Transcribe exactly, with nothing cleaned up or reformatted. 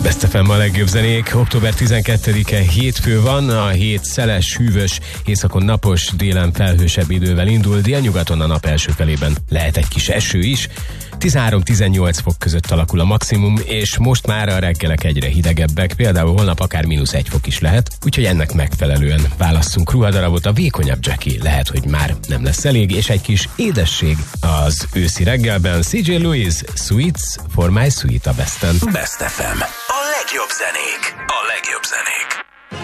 Best ef em a legjobb zenék. október tizenkettedike hétfő van, a hét szeles, hűvös, északon napos, délen felhősebb idővel indul, délnyugaton a nap első felében lehet egy kis eső is. tizenhárom-tizennyolc fok között alakul a maximum, és most már a reggelek egyre hidegebbek, például holnap akár mínusz egy fok is lehet, úgyhogy ennek megfelelően válasszunk ruhadarabot. A vékonyabb Jackie lehet, hogy már nem lesz elég, és egy kis édesség az őszi reggelben. cé jé Lewis, Sweets for my sweet a Besten. Best ef em. A legjobb zenék. A legjobb zenék.